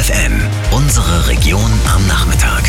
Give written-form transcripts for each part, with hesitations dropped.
FFN, unsere Region am Nachmittag.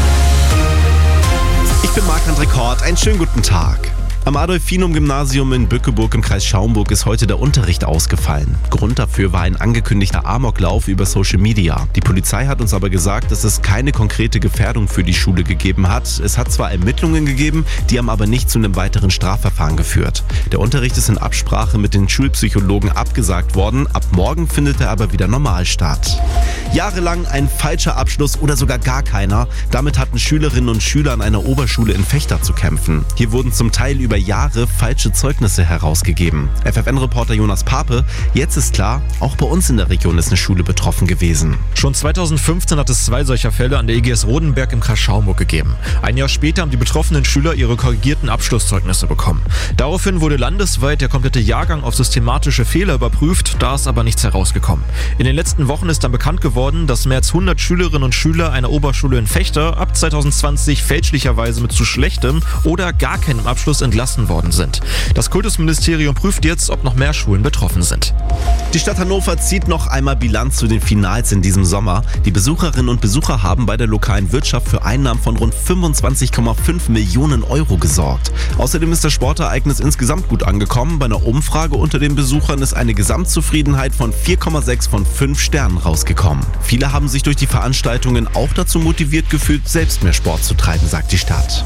Ich bin Marc-André Kort, einen schönen guten Tag. Am Adolfinum-Gymnasium in Bückeburg im Kreis Schaumburg ist heute der Unterricht ausgefallen. Grund dafür war ein angekündigter Amoklauf über Social Media. Die Polizei hat uns aber gesagt, dass es keine konkrete Gefährdung für die Schule gegeben hat. Es hat zwar Ermittlungen gegeben, die haben aber nicht zu einem weiteren Strafverfahren geführt. Der Unterricht ist in Absprache mit den Schulpsychologen abgesagt worden. Ab morgen findet er aber wieder normal statt. Jahrelang ein falscher Abschluss oder sogar gar keiner. Damit hatten Schülerinnen und Schüler an einer Oberschule in Vechta zu kämpfen. Hier wurden zum Teil über Jahre falsche Zeugnisse herausgegeben. FFN-Reporter Jonas Pape, jetzt ist klar, auch bei uns in der Region ist eine Schule betroffen gewesen. Schon 2015 hat es 2 solcher Fälle an der EGS Rodenberg im Kreis Schaumburg gegeben. Ein Jahr später haben die betroffenen Schüler ihre korrigierten Abschlusszeugnisse bekommen. Daraufhin wurde landesweit der komplette Jahrgang auf systematische Fehler überprüft, da ist aber nichts herausgekommen. In den letzten Wochen ist dann bekannt geworden, dass mehr als 100 Schülerinnen und Schüler einer Oberschule in Vechta ab 2020 fälschlicherweise mit zu schlechtem oder gar keinem Abschluss entlassen worden sind. Das Kultusministerium prüft jetzt, ob noch mehr Schulen betroffen sind. Die Stadt Hannover zieht noch einmal Bilanz zu den Finals in diesem Sommer. Die Besucherinnen und Besucher haben bei der lokalen Wirtschaft für Einnahmen von rund 25,5 Millionen Euro gesorgt. Außerdem ist das Sportereignis insgesamt gut angekommen. Bei einer Umfrage unter den Besuchern ist eine Gesamtzufriedenheit von 4,6 von 5 Sternen rausgekommen. Viele haben sich durch die Veranstaltungen auch dazu motiviert gefühlt, selbst mehr Sport zu treiben, sagt die Stadt.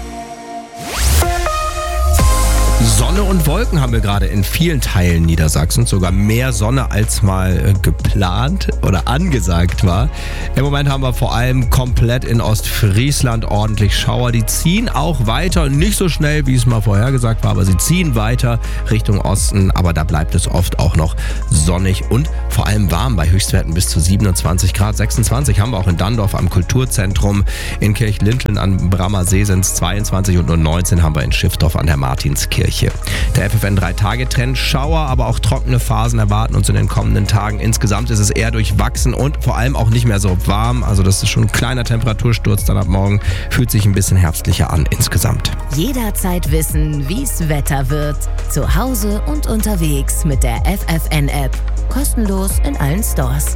Sonne und Wolken haben wir gerade in vielen Teilen Niedersachsens, sogar mehr Sonne als mal geplant oder angesagt war. Im Moment haben wir vor allem komplett in Ostfriesland ordentlich Schauer. Die ziehen auch weiter, nicht so schnell, wie es mal vorhergesagt war, aber sie ziehen weiter Richtung Osten. Aber da bleibt es oft auch noch sonnig und vor allem warm bei Höchstwerten bis zu 27 Grad. 26 haben wir auch in Dandorf am Kulturzentrum. In Kirchlinteln am Brammer See sind es 22 und nur 19 haben wir in Schiffdorf an der Martinskirche. Der FFN 3-Tage-Trend, Schauer, aber auch trockene Phasen erwarten uns in den kommenden Tagen. Insgesamt ist es eher durchwachsen und vor allem auch nicht mehr so warm. Also das ist schon ein kleiner Temperatursturz dann ab morgen. Fühlt sich ein bisschen herbstlicher an insgesamt. Jederzeit wissen, wie's Wetter wird. Zu Hause und unterwegs mit der FFN-App. Kostenlos in allen Stores.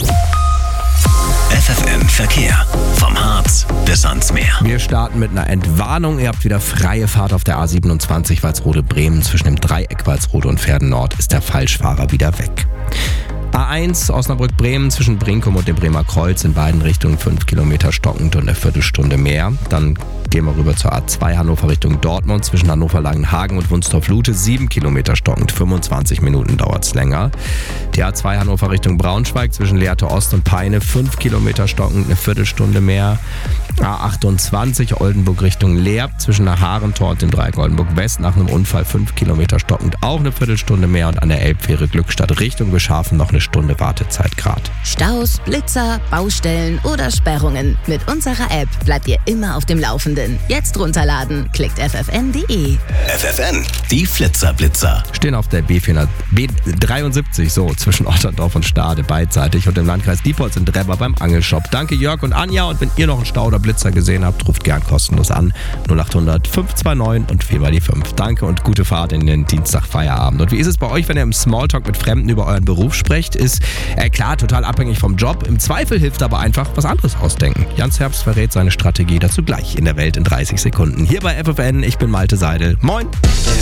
FFN Verkehr. Vom Harz bis ans Meer. Wir starten mit einer Entwarnung. Ihr habt wieder freie Fahrt auf der A27 Walsrode-Bremen. Zwischen dem Dreieck Walsrode und Verden Nord ist der Falschfahrer wieder weg. A1 Osnabrück-Bremen zwischen Brinkum und dem Bremer Kreuz in beiden Richtungen 5 Kilometer stockend und eine Viertelstunde mehr. Dann gehen wir rüber zur A2 Hannover Richtung Dortmund zwischen Hannover-Langenhagen und Wunstorf-Lute 7 Kilometer stockend, 25 Minuten dauert es länger. Die A2 Hannover Richtung Braunschweig zwischen Lehrte Ost und Peine 5 Kilometer stockend, eine Viertelstunde mehr. A28 Oldenburg Richtung Leer zwischen der Harentor und dem Dreieck Oldenburg West nach einem Unfall 5 Kilometer stockend, auch eine Viertelstunde mehr und an der Elbfähre Glückstadt Richtung Beschafen noch eine Stunde Wartezeit grad. Staus, Blitzer, Baustellen oder Sperrungen. Mit unserer App bleibt ihr immer auf dem Laufenden. Jetzt runterladen. Klickt ffn.de. FFN, die Flitzer-Blitzer. Stehen auf der B73 so zwischen Otterndorf und Stade beidseitig und im Landkreis Diepholz in Drebber beim Angelshop. Danke Jörg und Anja und wenn ihr noch einen Stau oder Blitzer gesehen habt, ruft gern kostenlos an 0800 529 und 4 mal die 5. Danke und gute Fahrt in den Dienstagfeierabend. Und wie ist es bei euch, wenn ihr im Smalltalk mit Fremden über euren Beruf sprecht? Ist klar, total abhängig vom Job. Im Zweifel hilft aber einfach was anderes ausdenken. Jans Herbst verrät seine Strategie dazu gleich in der Welt in 30 Sekunden. Hier bei FFN, ich bin Malte Seidel. Moin!